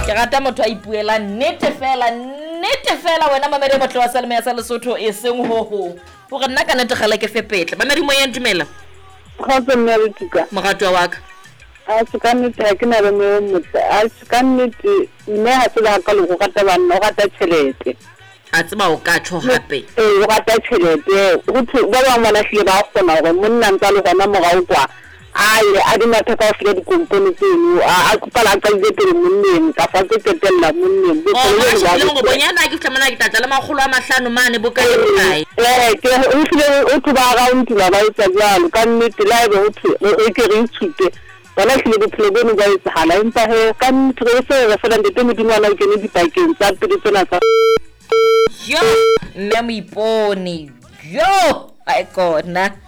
ke rata motho a ipuela nnete fela wena mamedi motho wa salme ya sa Lesotho e seng ho hore nna ka nnete gala ke fepetle mamedi mo yeng dumela Kgotso mme re tuka. mogatwa wa ka A se ka nnete ha ke na le motho. A se ka nnete mme ha se ba ka le go rata banna o rata tšhelete. a tseba o ka tsho gape O rata tšhelete. Go ba ba mona hle ba kgona gore monna ntse le gona mogao kwa. A di matha ka fle di kompone tseno a kopala ka ile pele monneng ka fa ke tetella monneng bo le go bonyana ke tlamana ke tlatla le magolo a mahlano mane bo ka e ke o file o tloba ga o ntula ba etsa jalo ka nnete la ebe o ke re itshupe bona hle bophelo bone ba etsagala empa he ka nnete re se re fela ndete modingwana o kene dipakeng tsa pele tsena tsa yo mme mo ipone yo ai kona